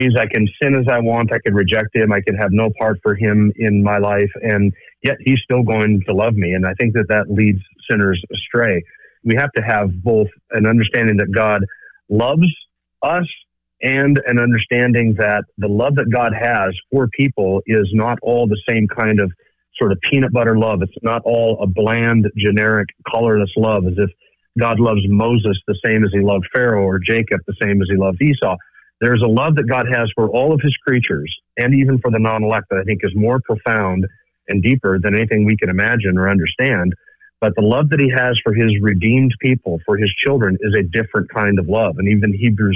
I can sin as I want. I could reject him. I could have no part for him in my life. And yet he's still going to love me. And I think that leads sinners astray. We have to have both an understanding that God loves us and an understanding that the love that God has for people is not all the same kind of sort of peanut butter love. It's not all a bland, generic, colorless love, as if God loves Moses the same as he loved Pharaoh, or Jacob the same as he loved Esau. There's a love that God has for all of his creatures, and even for the non-elect, that I think is more profound and deeper than anything we can imagine or understand. But the love that he has for his redeemed people, for his children, is a different kind of love. And even Hebrews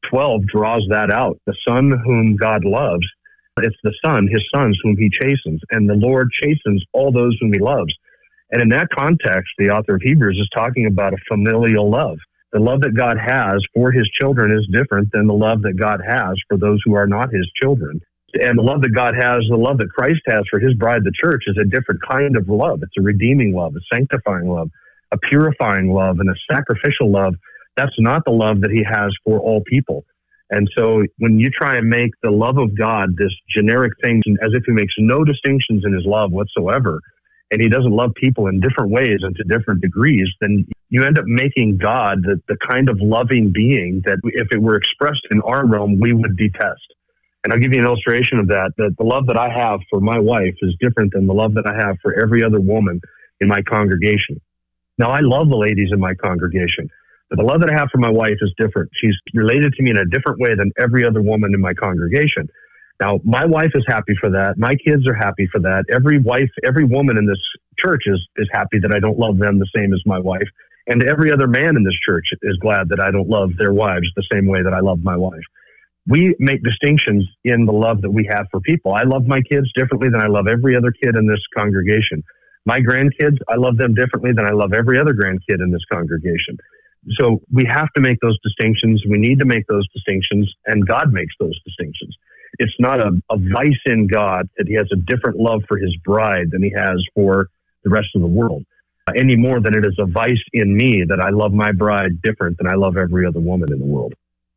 12 draws that out. The Son whom God loves, it's the Son, his sons, whom he chastens. And the Lord chastens all those whom he loves. And in that context, the author of Hebrews is talking about a familial love. The love that God has for his children is different than the love that God has for those who are not his children. And the love that God has, the love that Christ has for his bride, the church, is a different kind of love. It's a redeeming love, a sanctifying love, a purifying love, and a sacrificial love. That's not the love that he has for all people. And so when you try and make the love of God this generic thing, as if he makes no distinctions in his love whatsoever, and he doesn't love people in different ways and to different degrees, then you end up making God the kind of loving being that if it were expressed in our realm, we would detest. And I'll give you an illustration of that the love that I have for my wife is different than the love that I have for every other woman in my congregation. Now, I love the ladies in my congregation, but the love that I have for my wife is different. She's related to me in a different way than every other woman in my congregation. Now, my wife is happy for that. My kids are happy for that. Every woman in this church is happy that I don't love them the same as my wife. And every other man in this church is glad that I don't love their wives the same way that I love my wife. We make distinctions in the love that we have for people. I love my kids differently than I love every other kid in this congregation. My grandkids, I love them differently than I love every other grandkid in this congregation. So we have to make those distinctions. We need to make those distinctions, and God makes those distinctions. It's not a vice in God that he has a different love for his bride than he has for the rest of the world, any more than it is a vice in me that I love my bride different than I love every other woman in the world.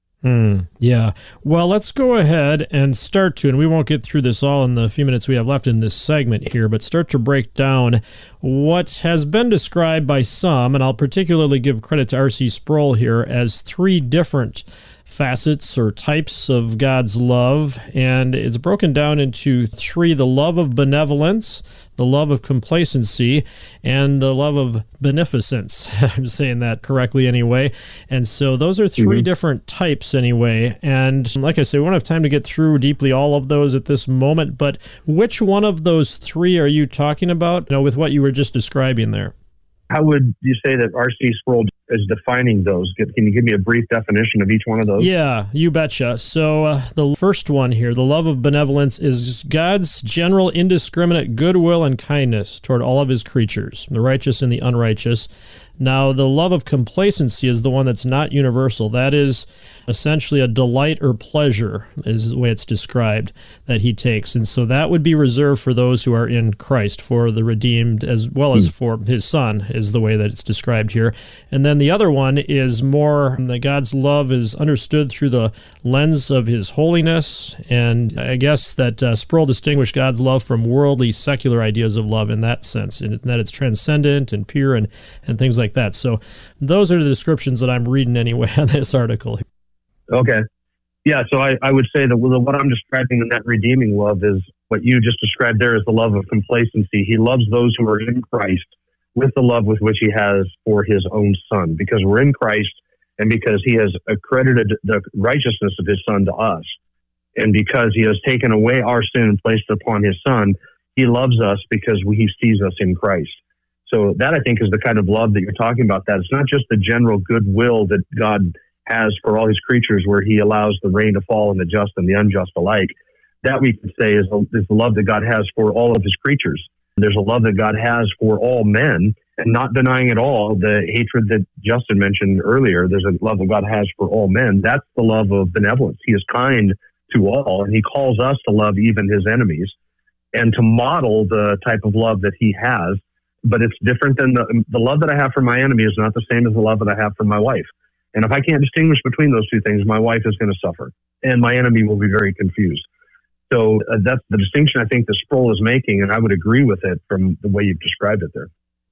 Yeah. Well, let's go ahead and start to, and we won't get through this all in the few minutes we have left in this segment here, but start to break down what has been described by some, and I'll particularly give credit to R.C. Sproul here, as three different facets or types of God's love, and it's broken down into three: the love of benevolence, the love of complacency, and the love of beneficence. I'm saying that correctly anyway. And so those are three different types anyway. And like I say, we won't have time to get through deeply all of those at this moment, but which one of those three are you talking about, with what you were just describing there? How would you say that R.C. Sproul is defining those? Can you give me a brief definition of each one of those? Yeah, you betcha. So the first one here, the love of benevolence, is God's general indiscriminate goodwill and kindness toward all of his creatures, the righteous and the unrighteous. Now, the love of complacency is the one that's not universal. That is essentially a delight or pleasure, is the way it's described, that he takes. And so that would be reserved for those who are in Christ, for the redeemed, as well as for his Son, is the way that it's described here. And then the other one is more that God's love is understood through the lens of his holiness. And I guess that Sproul distinguished God's love from worldly, secular ideas of love in that sense, in that it's transcendent and pure and things like that. So those are the descriptions that I'm reading anyway on this article. Okay. Yeah, so I would say that what I'm describing in that redeeming love is what you just described there as the love of complacency. He loves those who are in Christ with the love with which he has for his own Son, because we're in Christ and because he has accredited the righteousness of his Son to us. And because he has taken away our sin and placed it upon his Son, he loves us because he sees us in Christ. So that, I think, is the kind of love that you're talking about. That it's not just the general goodwill that God has for all his creatures, where he allows the rain to fall on the just and the unjust alike. That, we can say, is the love that God has for all of his creatures. There's a love that God has for all men, and not denying at all the hatred that Justin mentioned earlier. There's a love that God has for all men. That's the love of benevolence. He is kind to all, and he calls us to love even his enemies and to model the type of love that he has. But it's different than the love that I have for my enemy is not the same as the love that I have for my wife. And if I can't distinguish between those two things, my wife is going to suffer. and my enemy will be very confused. So that's the distinction I think the Sproul is making, and I would agree with it from the way you've described it there.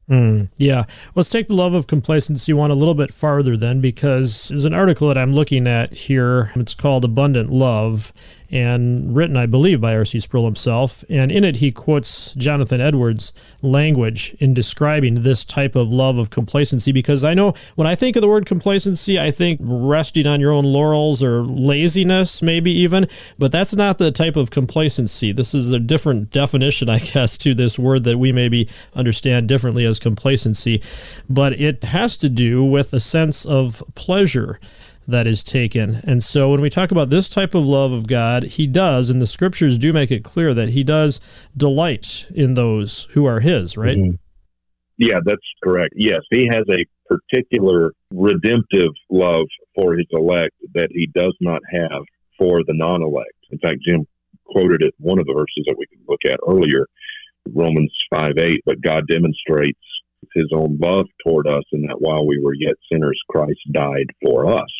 Yeah. Let's take the love of complacency one a little bit farther then, because there's an article that I'm looking at here. It's called Abundant Love, and written, I believe, by R.C. Sproul himself. And in it, he quotes Jonathan Edwards' language in describing this type of love of complacency, because I know when I think of the word complacency, I think resting on your own laurels or laziness, maybe even, but that's not the type of complacency. This is a different definition, I guess, to this word that we maybe understand differently as complacency, but it has to do with a sense of pleasure that is taken. And so when we talk about this type of love of God, he does, and the scriptures do make it clear that he does delight in those who are his, right? Mm-hmm. Yeah, that's correct. Yes, he has a particular redemptive love for his elect that he does not have for the non-elect. In fact, Jim quoted it, one of the verses that we could look at earlier, Romans 5:8, but God demonstrates his own love toward us in that while we were yet sinners, Christ died for us.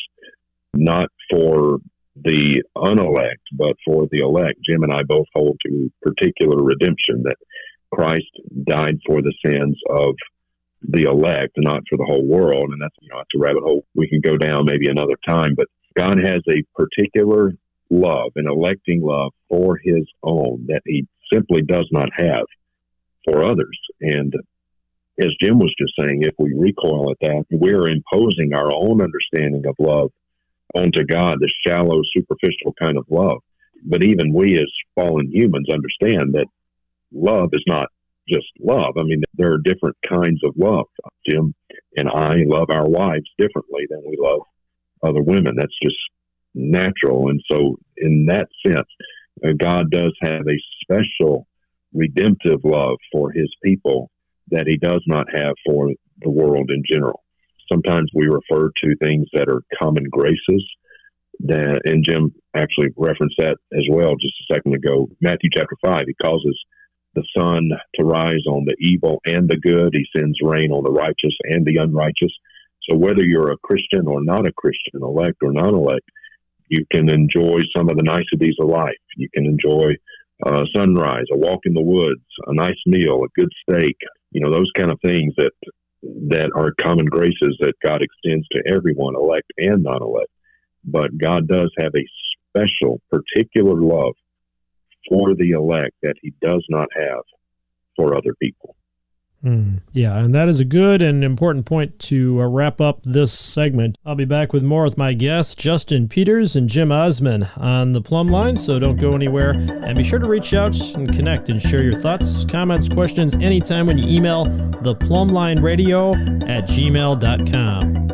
Not for the unelect, but for the elect. Jim and I both hold to particular redemption, that Christ died for the sins of the elect, not for the whole world. And that's, that's a rabbit hole we can go down maybe another time. But God has a particular love, an electing love for his own that he simply does not have for others. And as Jim was just saying, if we recoil at that, we're imposing our own understanding of love onto God, the shallow, superficial kind of love. But even we as fallen humans understand that love is not just love. I mean, there are different kinds of love. Jim and I love our wives differently than we love other women. That's just natural. And so in that sense, God does have a special redemptive love for his people that he does not have for the world in general. Sometimes we refer to things that are common graces, and Jim actually referenced that as well just a second ago. Matthew chapter 5, he causes the sun to rise on the evil and the good. He sends rain on the righteous and the unrighteous. So whether you're a Christian or not a Christian, elect or non-elect, you can enjoy some of the niceties of life. You can enjoy sunrise, a walk in the woods, a nice meal, a good steak, those kind of things that are common graces that God extends to everyone, elect and non-elect. But God does have a special, particular love for the elect that he does not have for other people. Yeah, and that is a good and important point to wrap up this segment. I'll be back with more with my guests, Justin Peters and Jim Osman, on the Plumb Line, so don't go anywhere. And be sure to reach out and connect and share your thoughts, comments, questions anytime when you email theplumblineradio@gmail.com.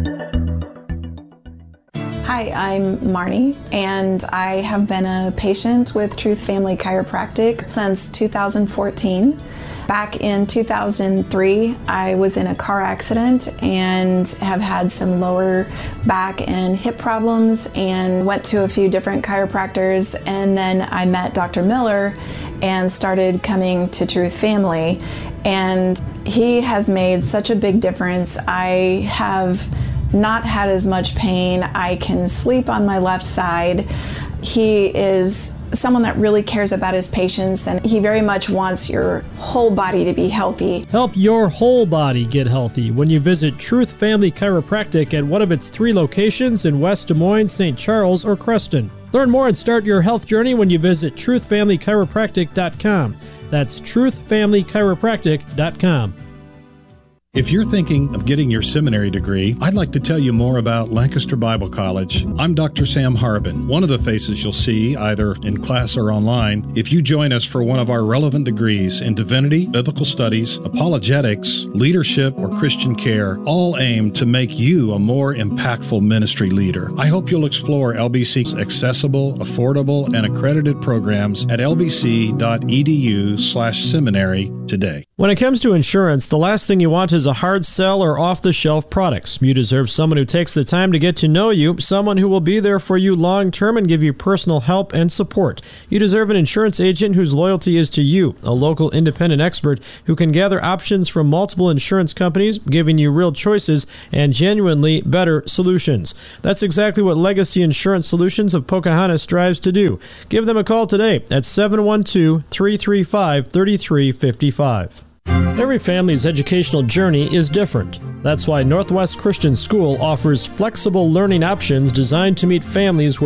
Hi, I'm Marnie, and I have been a patient with Truth Family Chiropractic since 2014. Back in 2003, I was in a car accident and have had some lower back and hip problems and went to a few different chiropractors, and then I met Dr. Miller and started coming to Truth Family, and he has made such a big difference. I have not had as much pain. I can sleep on my left side. He is someone that really cares about his patients, and he very much wants your whole body to be healthy. Help your whole body get healthy when you visit Truth Family Chiropractic at one of its 3 locations in West Des Moines, St. Charles, or Creston. Learn more and start your health journey when you visit truthfamilychiropractic.com. That's truthfamilychiropractic.com. If you're thinking of getting your seminary degree, I'd like to tell you more about Lancaster Bible College. I'm Dr. Sam Harbin, one of the faces you'll see either in class or online if you join us for one of our relevant degrees in divinity, biblical studies, apologetics, leadership, or Christian care, all aimed to make you a more impactful ministry leader. I hope you'll explore LBC's accessible, affordable, and accredited programs at lbc.edu/seminary today. When it comes to insurance, the last thing you want is a hard sell or off-the-shelf products. You deserve someone who takes the time to get to know you, someone who will be there for you long-term and give you personal help and support. You deserve an insurance agent whose loyalty is to you, a local independent expert who can gather options from multiple insurance companies, giving you real choices and genuinely better solutions. That's exactly what Legacy Insurance Solutions of Pocahontas strives to do. Give them a call today at 712-335-3355. Every family's educational journey is different. That's why Northwest Christian School offers flexible learning options designed to meet families